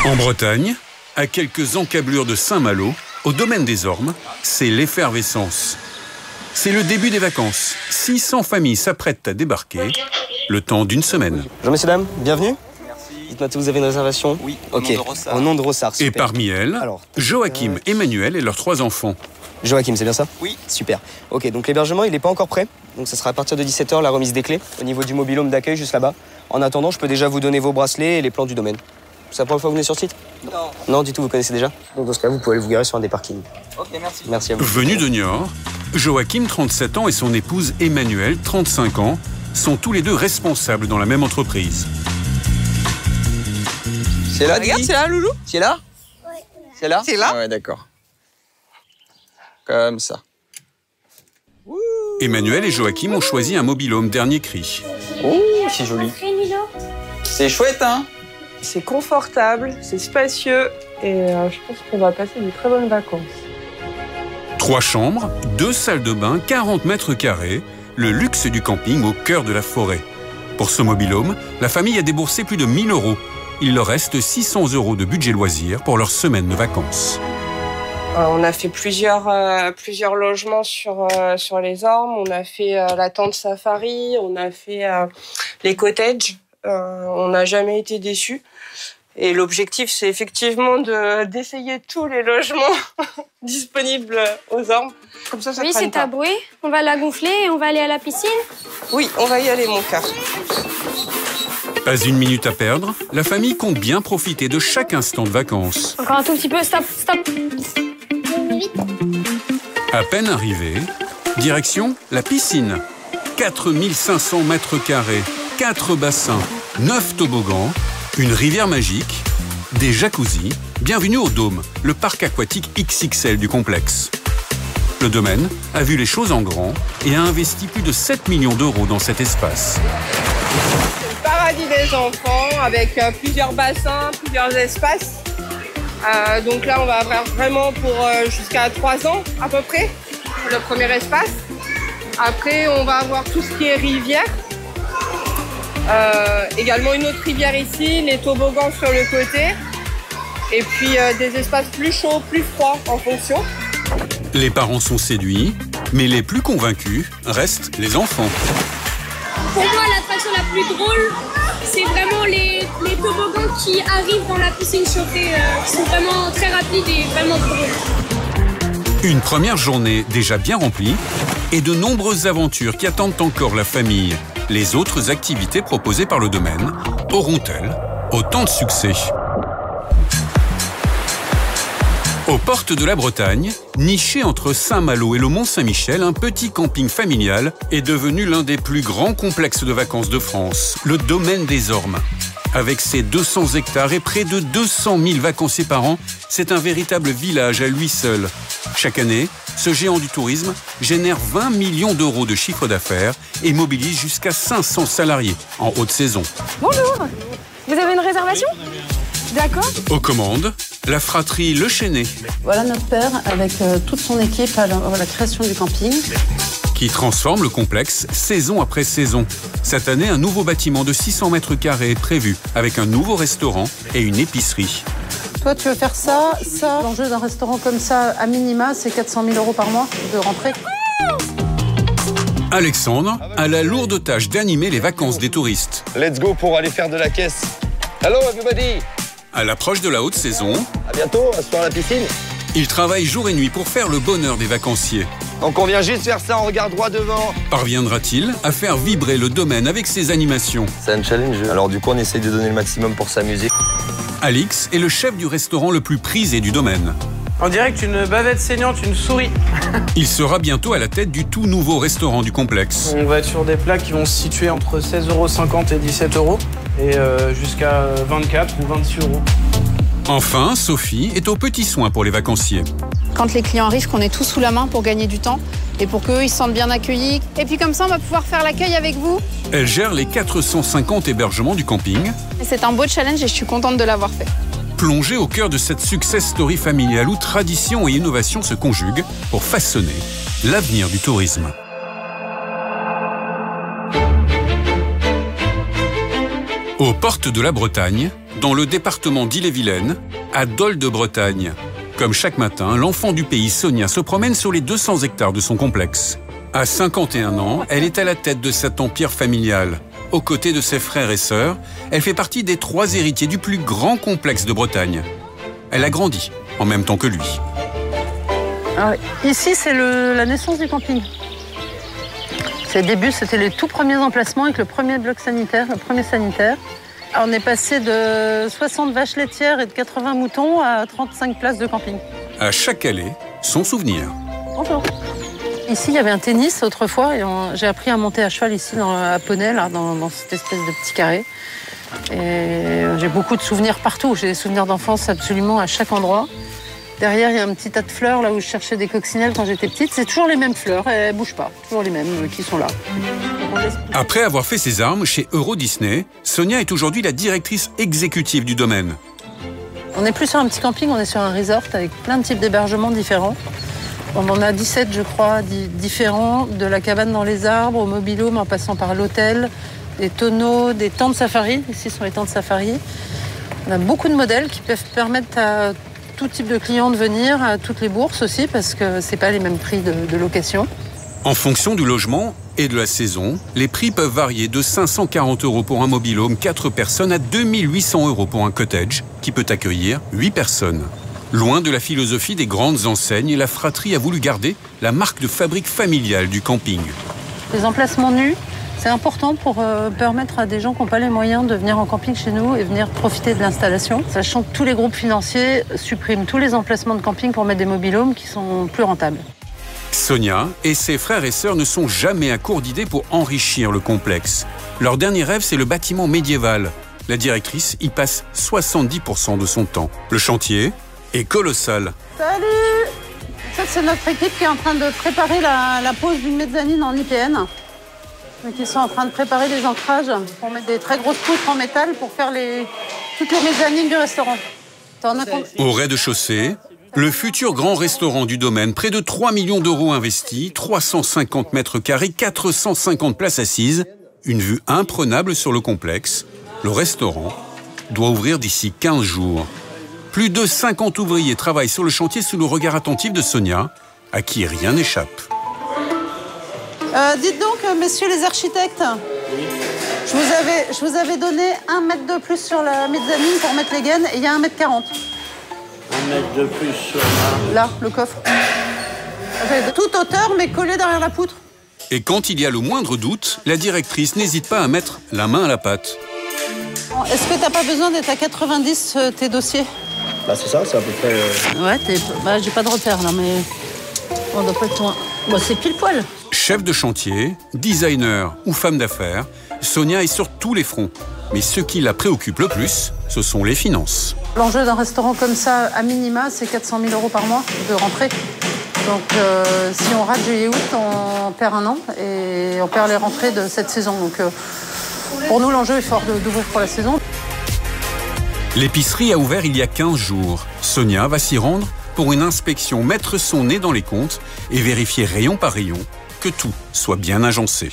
En Bretagne, à quelques encablures de Saint-Malo, au domaine des Ormes, c'est l'effervescence. C'est le début des vacances. 600 familles s'apprêtent à débarquer, le temps d'une semaine. Bonjour messieurs, dames, bienvenue. Dites-moi, vous avez une réservation? Oui, ok. Au nom de Rossard, super. Et parmi elles, Joachim, Emmanuel et leurs 3 enfants. Joachim, c'est bien ça? Oui. Super. Ok, donc l'hébergement, il n'est pas encore prêt. Donc ça sera à partir de 17h, la remise des clés, au niveau du mobil-home d'accueil, juste là-bas. En attendant, je peux déjà vous donner vos bracelets et les plans du domaine. C'est la première fois que vous venez sur site? Non. Non, du tout, vous connaissez déjà? Donc dans ce cas, vous pouvez aller vous garer sur un des parkings. Ok, merci. Merci à vous. Venus de Niort, Joachim, 37 ans, et son épouse Emmanuel, 35 ans, sont tous les deux responsables dans la même entreprise. C'est là, Regarde, Didi? c'est là, Loulou? C'est là? Ouais. C'est là? C'est là? Ah ouais, d'accord. Comme ça. Emmanuel et Joachim ont choisi un mobil-home dernier cri. Oh, c'est joli. C'est chouette, hein? C'est confortable, c'est spacieux et je pense qu'on va passer de très bonnes vacances. 3 chambres, 2 salles de bain, 40 mètres carrés, le luxe du camping au cœur de la forêt. Pour ce mobil-home, la famille a déboursé plus de 1 000 €. Il leur reste 600 € de budget loisirs pour leur semaine de vacances. On a fait plusieurs logements sur les Ormes. On a fait la tente safari, on a fait les cottages. On n'a jamais été déçus. Et l'objectif, c'est effectivement d'essayer tous les logements disponibles aux Ormes. Comme ça Oui, c'est taboué. On va la gonfler et on va aller à la piscine. Oui, on va y aller, mon cœur. Pas une minute à perdre, la famille compte bien profiter de chaque instant de vacances. Encore un tout petit peu, stop, stop. À peine arrivé, direction la piscine. 4500 mètres carrés, 4 bassins, 9 toboggans, une rivière magique, des jacuzzis. Bienvenue au Dôme, le parc aquatique XXL du complexe. Le domaine a vu les choses en grand et a investi plus de 7 millions d'euros dans cet espace. C'est le paradis des enfants avec plusieurs bassins, plusieurs espaces. Donc là, on va avoir vraiment pour jusqu'à 3 ans à peu près, le premier espace. Après, on va avoir tout ce qui est rivière. Également une autre rivière ici, les toboggans sur le côté. Et puis des espaces plus chauds, plus froids en fonction. Les parents sont séduits, mais les plus convaincus restent les enfants. Pour moi, l'attraction la plus drôle, c'est vraiment les toboggans qui arrivent dans la piscine chauffée, qui sont vraiment très rapides et vraiment drôles. Une première journée déjà bien remplie et de nombreuses aventures qui attendent encore la famille. Les autres activités proposées par le domaine auront-elles autant de succès? Aux portes de la Bretagne, niché entre Saint-Malo et le Mont-Saint-Michel, un petit camping familial est devenu l'un des plus grands complexes de vacances de France, le domaine des Ormes. Avec ses 200 hectares et près de 200 000 vacanciers par an, c'est un véritable village à lui seul. Chaque année, ce géant du tourisme génère 20 millions d'euros de chiffre d'affaires et mobilise jusqu'à 500 salariés en haute saison. Bonjour. Vous avez une réservation? D'accord. Aux commandes, la fratrie Le Chesnay, Voilà notre père avec toute son équipe à la création du camping. qui transforme le complexe saison après saison. Cette année, un nouveau bâtiment de 600 mètres carrés est prévu, avec un nouveau restaurant et une épicerie. Toi, tu veux faire ça. L'enjeu d'un restaurant comme ça, à minima, c'est 400 000 € par mois de rentrée. Alexandre a la lourde tâche d'animer les vacances des touristes. Let's go pour aller faire de la caisse. Hello everybody. À l'approche de la haute saison, À bientôt, à ce soir à la piscine. il travaille jour et nuit pour faire le bonheur des vacanciers. Donc on vient juste faire ça, on regarde droit devant. Parviendra-t-il à faire vibrer le domaine avec ses animations? C'est un challenge. Alors du coup, on essaye de donner le maximum pour s'amuser. Alix est le chef du restaurant le plus prisé du domaine. On dirait qu'une bavette saignante, une souris. Il sera bientôt à la tête du tout nouveau restaurant du complexe. On va être sur des plats qui vont se situer entre 16,50 € et 17 € et jusqu'à 24 ou 26 €. Enfin, Sophie est aux petits soins pour les vacanciers. Quand les clients arrivent, qu'on est tous sous la main pour gagner du temps et pour qu'eux, ils se sentent bien accueillis. Et puis comme ça, on va pouvoir faire l'accueil avec vous. Elle gère les 450 hébergements du camping. Et c'est un beau challenge et je suis contente de l'avoir fait. Plongée au cœur de cette success story familiale où tradition et innovation se conjuguent pour façonner l'avenir du tourisme. Aux portes de la Bretagne, dans le département d'Ille-et-Vilaine, à Dol de Bretagne. Comme chaque matin, l'enfant du pays Sonia se promène sur les 200 hectares de son complexe. À 51 ans, elle est à la tête de cet empire familial. Aux côtés de ses frères et sœurs, elle fait partie des 3 héritiers du plus grand complexe de Bretagne. Elle a grandi en même temps que lui. Alors, ici, c'est la naissance du camping. Ses débuts, c'était les tout premiers emplacements avec le premier bloc sanitaire, le premier sanitaire. Alors, on est passé de 60 vaches laitières et de 80 moutons à 35 places de camping. À chaque allée, son souvenir. Bonjour. Ici, il y avait un tennis autrefois et j'ai appris à monter à cheval ici à Poney, là, dans cette espèce de petit carré. Et j'ai beaucoup de souvenirs partout. J'ai des souvenirs d'enfance absolument à chaque endroit. Derrière, il y a un petit tas de fleurs là où je cherchais des coccinelles quand j'étais petite. C'est toujours les mêmes fleurs, elles ne bougent pas. Toujours les mêmes qui sont là. Après avoir fait ses armes chez Euro Disney, Sonia est aujourd'hui la directrice exécutive du domaine. On n'est plus sur un petit camping, on est sur un resort avec plein de types d'hébergements différents. On en a 17, je crois, différents, de la cabane dans les arbres, au mobil-home, en passant par l'hôtel, des tonneaux, des tentes safari. Ici sont les tentes safari. On a beaucoup de modèles qui peuvent permettre à tout type de clients de venir, à toutes les bourses aussi, parce que ce n'est pas les mêmes prix de location. En fonction du logement et de la saison, les prix peuvent varier de 540 € pour un mobil-home 4 personnes à 2800 € pour un cottage qui peut accueillir 8 personnes. Loin de la philosophie des grandes enseignes, la fratrie a voulu garder la marque de fabrique familiale du camping. Les emplacements nus, c'est important pour permettre à des gens qui n'ont pas les moyens de venir en camping chez nous et venir profiter de l'installation, sachant que tous les groupes financiers suppriment tous les emplacements de camping pour mettre des mobil-homes qui sont plus rentables. Sonia et ses frères et sœurs ne sont jamais à court d'idées pour enrichir le complexe. Leur dernier rêve, c'est le bâtiment médiéval. La directrice y passe 70% de son temps. Le chantier est colossal. Salut! Ça, c'est notre équipe qui est en train de préparer la pose d'une mezzanine en IPN. Donc, ils sont en train de préparer les ancrages pour mettre des très grosses poutres en métal pour faire toutes les mezzanines du restaurant. Au rez-de-chaussée, le futur grand restaurant du domaine, près de 3 millions d'euros investis, 350 mètres carrés, 450 places assises, une vue imprenable sur le complexe. Le restaurant doit ouvrir d'ici 15 jours. Plus de 50 ouvriers travaillent sur le chantier sous le regard attentif de Sonia, à qui rien n'échappe. Dites donc, messieurs les architectes, je vous avais donné 1 mètre de plus sur la mezzanine pour mettre les gaines et il y a 1,40 m. 1 mètre de plus sur là, le coffre. Toute hauteur, mais collé derrière la poutre. Et quand il y a le moindre doute, la directrice n'hésite pas à mettre la main à la pâte. Est-ce que t'as pas besoin d'être à 90 tes dossiers? Bah c'est ça, c'est à peu près... Ouais, j'ai pas de repère là, mais on doit pas être loin. Bon, c'est pile poil. Chef de chantier, designer ou femme d'affaires, Sonia est sur tous les fronts. Mais ce qui la préoccupe le plus, ce sont les finances. L'enjeu d'un restaurant comme ça, à minima, c'est 400 000 € par mois de rentrée. Donc si on rate juillet-août, on perd un an et on perd les rentrées de cette saison. Donc pour nous, l'enjeu est fort d'ouvrir pour la saison. L'épicerie a ouvert il y a 15 jours. Sonia va s'y rendre pour une inspection, mettre son nez dans les comptes et vérifier rayon par rayon que tout soit bien agencé.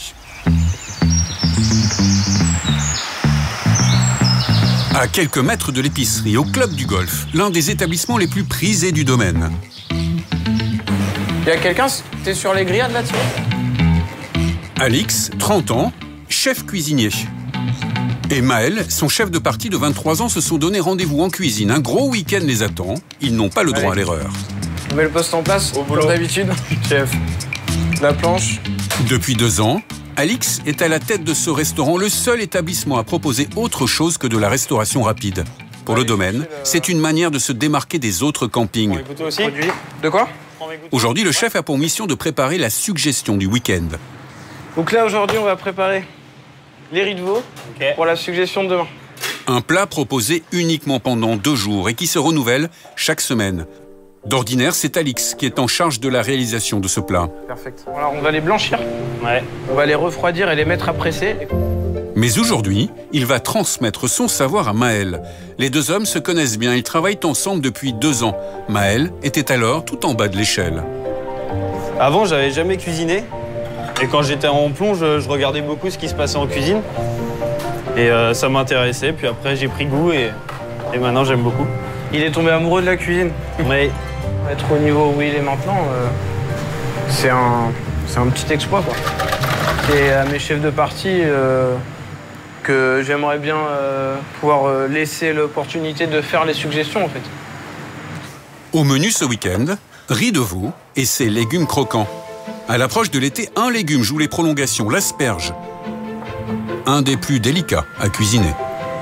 À quelques mètres de l'épicerie, au Club du Golf, l'un des établissements les plus prisés du domaine. Il y a quelqu'un, t'es sur les grillades là-dessus? Alix, 30 ans, chef cuisinier. Et Maël, son chef de partie de 23 ans, se sont donné rendez-vous en cuisine. Un gros week-end les attend. Ils n'ont pas le droit à l'erreur. On met le poste en place, comme d'habitude. Chef, la planche. Depuis 2 ans, Alix est à la tête de ce restaurant, le seul établissement à proposer autre chose que de la restauration rapide. Pour le domaine, c'est une manière de se démarquer des autres campings. Aussi. De quoi? Aujourd'hui, le chef a pour mission de préparer la suggestion du week-end. Donc là, aujourd'hui, on va préparer les riz de veau pour la suggestion de demain. Un plat proposé uniquement pendant 2 jours et qui se renouvelle chaque semaine. D'ordinaire, c'est Alix qui est en charge de la réalisation de ce plat. Perfect. Alors, on va les blanchir. Ouais. On va les refroidir et les mettre à presser. Mais aujourd'hui, il va transmettre son savoir à Maël. Les 2 hommes se connaissent bien, ils travaillent ensemble depuis 2 ans. Maël était alors tout en bas de l'échelle. Avant, j'avais jamais cuisiné. Et quand j'étais en plonge, je regardais beaucoup ce qui se passait en cuisine. Et ça m'intéressait, puis après j'ai pris goût et maintenant j'aime beaucoup. Il est tombé amoureux de la cuisine. Mais être au niveau où il est maintenant, c'est un petit exploit, quoi. Et à mes chefs de partie, que j'aimerais bien pouvoir laisser l'opportunité de faire les suggestions, en fait. Au menu ce week-end, riz de veau et ses légumes croquants. À l'approche de l'été, un légume joue les prolongations, l'asperge. Un des plus délicats à cuisiner.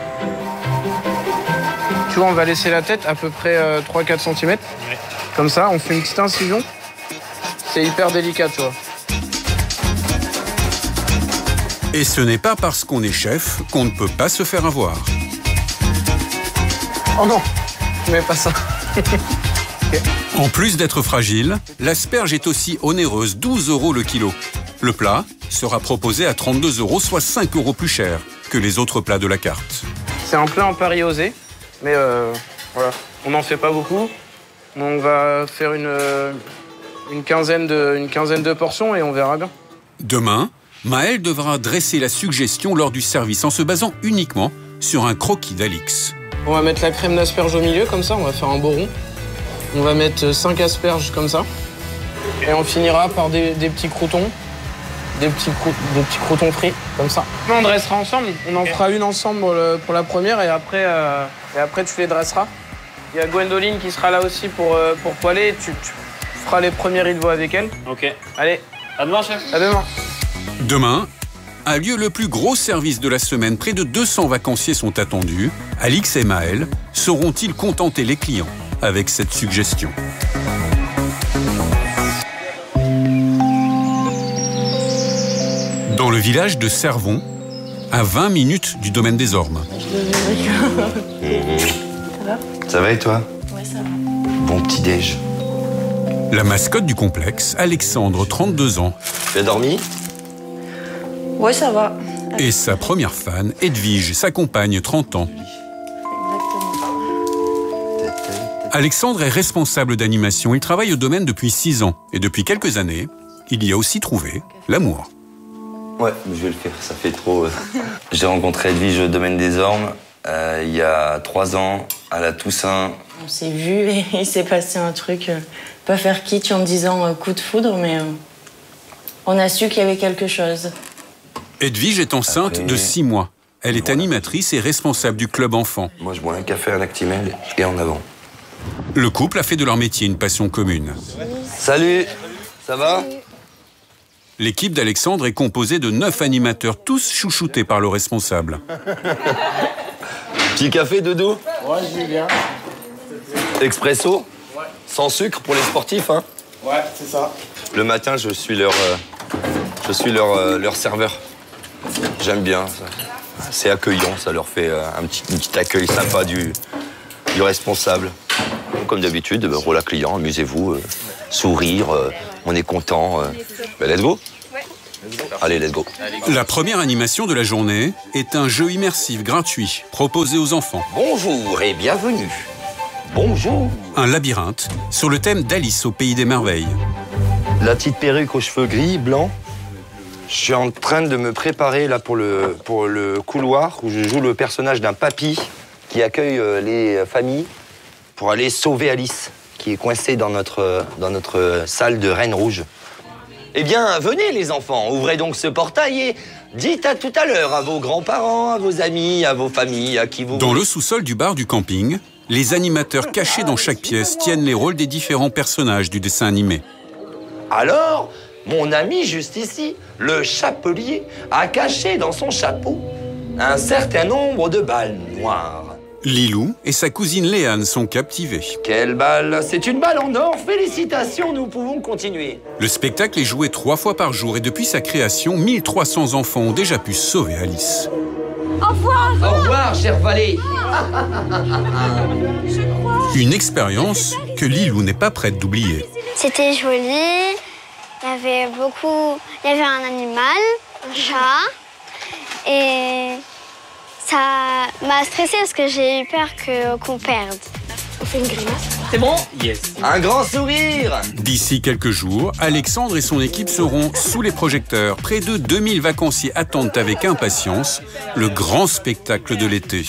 Tu vois, on va laisser la tête à peu près 3-4 cm. Ouais. Comme ça, on fait une petite incision. C'est hyper délicat, tu vois. Et ce n'est pas parce qu'on est chef qu'on ne peut pas se faire avoir. Oh non, mais pas ça. En plus d'être fragile, l'asperge est aussi onéreuse, 12 € le kilo. Le plat sera proposé à 32 €, soit 5 € plus cher que les autres plats de la carte. C'est un plat en pari osé, mais voilà, on n'en fait pas beaucoup. On va faire une quinzaine de portions et on verra bien. Demain, Maël devra dresser la suggestion lors du service en se basant uniquement sur un croquis d'Alix. On va mettre la crème d'asperge au milieu, comme ça, on va faire un beau rond. On va mettre 5 asperges comme ça. Et on finira par des petits croutons. Des petits croutons frits, comme ça. On dressera ensemble. On en fera une ensemble pour la première et après tu les dresseras. Il y a Gwendoline qui sera là aussi pour poêler. Tu feras les premiers riz de veau avec elle. Ok. Allez, à demain, chef. À demain. Demain a lieu le plus gros service de la semaine. Près de 200 vacanciers sont attendus. Alix et Maël sauront-ils contenter les clients avec cette suggestion? Dans le village de Servon, à 20 minutes du domaine des Ormes. Ça va? Ça va et toi? Ouais, ça va. Bon petit déj. La mascotte du complexe, Alexandre, 32 ans. Tu as dormi? Ouais, ça va. Et sa première fan, Edwige, sa compagne, 30 ans. Alexandre est responsable d'animation. Il travaille au domaine depuis 6 ans. Et depuis quelques années, il y a aussi trouvé l'amour. Ouais, je vais le faire, ça fait trop. J'ai rencontré Edwige au domaine des Ormes il y a 3 ans, à la Toussaint. On s'est vu et il s'est passé un truc, pas faire kitsch en disant coup de foudre, mais on a su qu'il y avait quelque chose. Edwige est enceinte de 6 mois. Elle est animatrice et responsable du club enfant. Moi, je bois un café, un Actimel et en avant. Le couple a fait de leur métier une passion commune. Salut, ça va? L'équipe d'Alexandre est composée de 9 animateurs, tous chouchoutés par le responsable. Petit café, Dodo? Ouais, je vais bien. Expresso? Ouais. Sans sucre pour les sportifs, hein? Ouais, c'est ça. Le matin, je suis leur serveur. J'aime bien ça. C'est accueillant, ça leur fait un petit accueil sympa du responsable. Comme d'habitude, rôle à client, amusez-vous, sourire, on est content. Let's go. Allez, let's go. La première animation de la journée est un jeu immersif gratuit proposé aux enfants. Bonjour et bienvenue. Bonjour. Un labyrinthe sur le thème d'Alice au Pays des Merveilles. La petite perruque aux cheveux gris, blancs. Je suis en train de me préparer là pour le couloir où je joue le personnage d'un papy qui accueille les familles pour aller sauver Alice, qui est coincée dans notre salle de Reine Rouge. Eh bien, venez les enfants, ouvrez donc ce portail et dites à tout à l'heure à vos grands-parents, à vos amis, à vos familles, à qui vous... Dans le sous-sol du bar du camping, les animateurs cachés dans chaque pièce tiennent les rôles des différents personnages du dessin animé. Alors, mon ami juste ici, le chapelier, a caché dans son chapeau un certain nombre de balles noires. Lilou et sa cousine Léane sont captivés. Quelle balle? C'est une balle en or, félicitations, nous pouvons continuer. Le spectacle est joué 3 fois par jour et depuis sa création, 1300 enfants ont déjà pu sauver Alice. Au revoir. Au revoir, cher Valé. Une expérience que Lilou n'est pas prête d'oublier. C'était joli, il y avait un animal, un chat, et ça m'a stressée parce que j'ai eu peur qu'on perde. On fait une grimace. C'est bon? Yes. Un grand sourire. D'ici quelques jours, Alexandre et son équipe seront sous les projecteurs. Près de 2000 vacanciers attendent avec impatience le grand spectacle de l'été.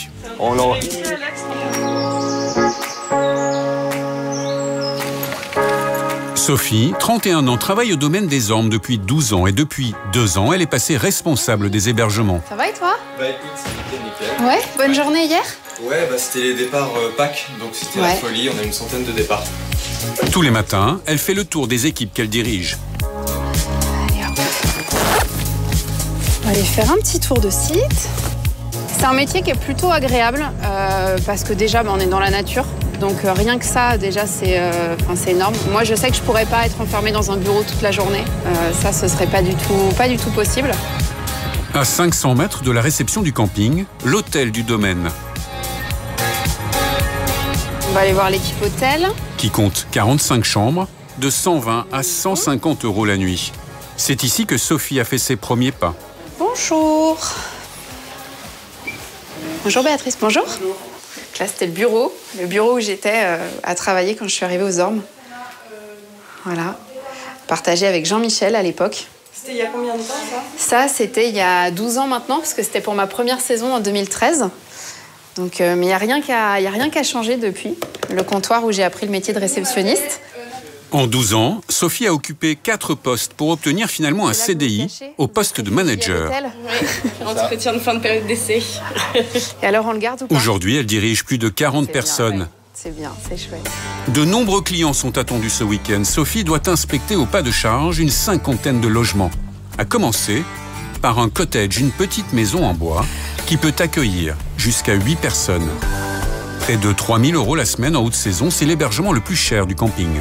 Sophie, 31 ans, travaille au domaine des ormes depuis 12 ans et depuis 2 ans, elle est passée responsable des hébergements. Ça va et toi? Bah écoute, c'était nickel. Ouais, bonne journée hier? Ouais, bah c'était les départs Pâques, donc c'était la folie, on a une centaine de départs. Tous les matins, elle fait le tour des équipes qu'elle dirige. Allez, hop. On va aller faire un petit tour de site. C'est un métier qui est plutôt agréable parce que déjà on est dans la nature. Donc rien que ça, déjà, c'est énorme. Moi, je sais que je pourrais pas être enfermée dans un bureau toute la journée. Ça, ce serait pas du tout possible. À 500 mètres de la réception du camping, l'hôtel du domaine. On va aller voir l'équipe hôtel. Qui compte 45 chambres, de 120 à 150 € la nuit. C'est ici que Sophie a fait ses premiers pas. Bonjour. Bonjour Béatrice, bonjour. Bonjour. Là, c'était le bureau où j'étais à travailler quand je suis arrivée aux Ormes. Voilà. Partagé avec Jean-Michel à l'époque. C'était il y a combien de temps, ça? Ça, c'était il y a 12 ans maintenant, parce que c'était pour ma première saison en 2013. Donc, mais il n'y a rien qu'à changer depuis. Le comptoir où j'ai appris le métier de réceptionniste. En 12 ans, Sophie a occupé 4 postes pour obtenir finalement un CDI au poste de manager. Oui, entretien de fin de période d'essai. Et alors, on le garde ou pas? Aujourd'hui, elle dirige plus de 40 personnes. C'est bien, c'est chouette. De nombreux clients sont attendus ce week-end. Sophie doit inspecter au pas de charge une 50aine de logements. À commencer par un cottage, une petite maison en bois qui peut accueillir jusqu'à 8 personnes. Près de 3 000 € la semaine en haute saison, c'est l'hébergement le plus cher du camping.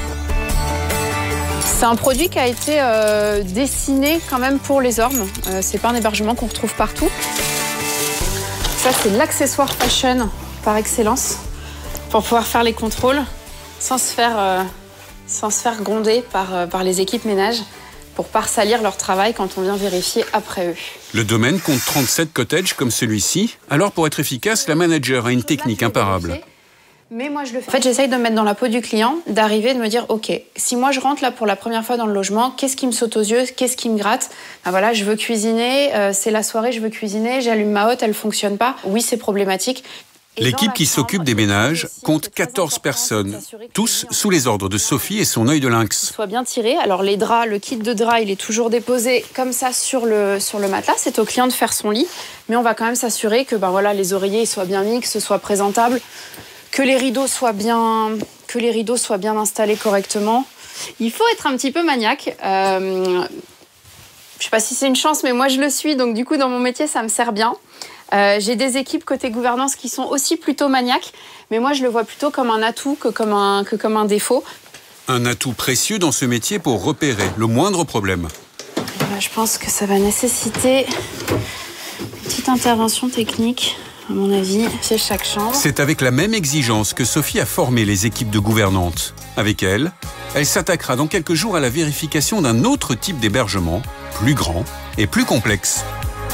C'est un produit qui a été dessiné quand même pour les Ormes. C'est pas un hébergement qu'on retrouve partout. Ça, c'est l'accessoire fashion par excellence pour pouvoir faire les contrôles sans se faire gronder par les équipes ménage pour pas salir leur travail quand on vient vérifier après eux. Le domaine compte 37 cottages comme celui-ci. Alors, pour être efficace, la manager a une technique imparable. Mais moi, je le fais. En fait, j'essaye de me mettre dans la peau du client, d'arriver, de me dire, OK, si moi, je rentre là pour la première fois dans le logement, qu'est-ce qui me saute aux yeux? Qu'est-ce qui me gratte? Ben voilà, je veux cuisiner, c'est la soirée, je veux cuisiner, j'allume ma hotte, elle fonctionne pas. Oui, c'est problématique. L'équipe qui s'occupe des ménages compte 14 personnes, tous sous les ordres de Sophie et son œil de lynx. Soit bien tiré. Alors les draps, le kit de draps, il est toujours déposé comme ça sur le matelas. C'est au client de faire son lit, mais on va quand même s'assurer que ben voilà, les oreillers soient bien mis, que ce soit présentable, que les rideaux soient bien installés correctement. Il faut être un petit peu maniaque. Je sais pas si c'est une chance, mais moi je le suis, donc du coup dans mon métier ça me sert bien. J'ai des équipes côté gouvernance qui sont aussi plutôt maniaques, mais moi je le vois plutôt comme un atout que comme un défaut. Un atout précieux dans ce métier pour repérer le moindre problème. Je pense que ça va nécessiter une petite intervention technique, à mon avis, chez chaque chambre. C'est avec la même exigence que Sophie a formé les équipes de gouvernantes. Avec elle s'attaquera dans quelques jours à la vérification d'un autre type d'hébergement, plus grand et plus complexe.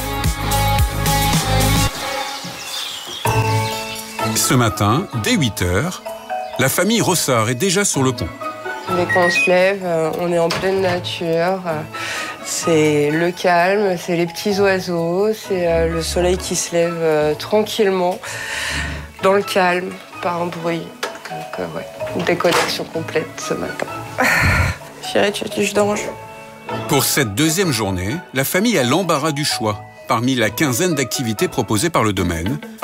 Ce matin, dès 8h, la famille Rossard est déjà sur le pont. Dès qu'on se lève, on est en pleine nature. C'est le calme, c'est les petits oiseaux, c'est le soleil qui se lève tranquillement, dans le calme, pas un bruit. Donc, une déconnexion complète ce matin. Chérie, tu veux que je dange? Pour cette deuxième journée, la famille a l'embarras du choix parmi la quinzaine d'activités proposées par le domaine.